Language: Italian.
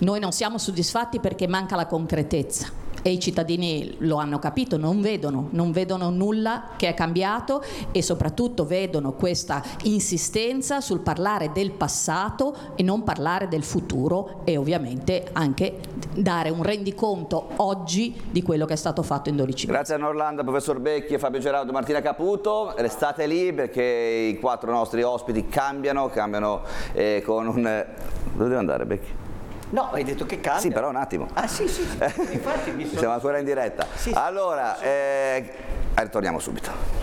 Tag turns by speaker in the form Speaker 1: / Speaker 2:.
Speaker 1: Noi non siamo soddisfatti perché manca la concretezza e i cittadini lo hanno capito, non vedono nulla che è cambiato e soprattutto vedono questa insistenza sul parlare del passato e non parlare del futuro e ovviamente anche dare un rendiconto oggi di quello che è stato fatto in 12 mesi.
Speaker 2: Grazie a Orlando, professor Becchi, Fabio Gerardo, Martina Caputo. Restate lì perché i 4 nostri ospiti cambiano con un... Dove deve andare Becchi?
Speaker 3: No, hai detto che cambia.
Speaker 2: Sì, però un attimo.
Speaker 3: Ah sì, infatti mi sono...
Speaker 2: Siamo ancora in diretta.
Speaker 3: Sì.
Speaker 2: Allora, ritorniamo subito.